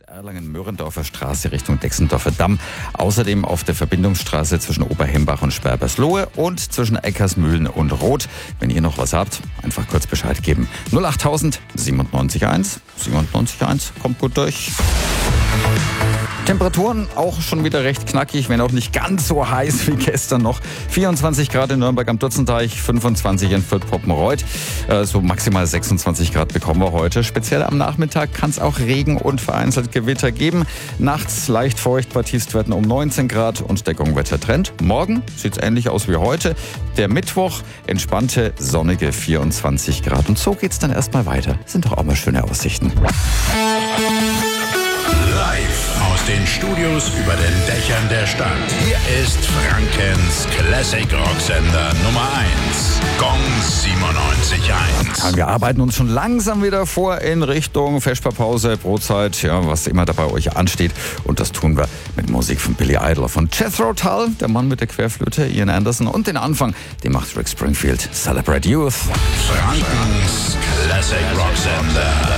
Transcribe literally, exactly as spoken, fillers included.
Erlangen-Möhrendorfer Straße Richtung Dexendorfer Damm. Außerdem auf der Verbindungsstraße zwischen Oberhembach und Sperberslohe und zwischen Eckersmühlen und Roth. Wenn ihr noch was habt, einfach kurz Bescheid geben. null achttausend siebenundneunzig eins. siebenundneunzig eins kommt gut durch. Temperaturen auch schon wieder recht knackig, wenn auch nicht ganz so heiß wie gestern noch. vierundzwanzig Grad in Nürnberg am Dutzenteich, fünfundzwanzig in Fürth-Poppenreuth. Äh, so maximal sechsundzwanzig Grad bekommen wir heute. Speziell am Nachmittag kann es auch Regen und vereinzelt Gewitter geben. Nachts leicht feucht bei Tiefstwerten um neunzehn Grad und der Gongwetter-Trend. Morgen sieht es ähnlich aus wie heute. Der Mittwoch entspannte, sonnige vierundzwanzig Grad. Und so geht's dann erstmal weiter. Sind doch auch mal schöne Aussichten. Live aus den Studios über den Dächern der Stadt. Hier ist Frankens Classic Rocksender Nummer eins. Gong siebenundneunzig eins. Wir arbeiten uns schon langsam wieder vor in Richtung Vesperpause, Brotzeit, ja, was immer da bei euch ansteht. Und das tun wir mit Musik von Billy Idol, von Jethro Tull, der Mann mit der Querflöte, Ian Anderson. Und den Anfang, den macht Rick Springfield. Celebrate Youth. Frankens Classic Rocksender.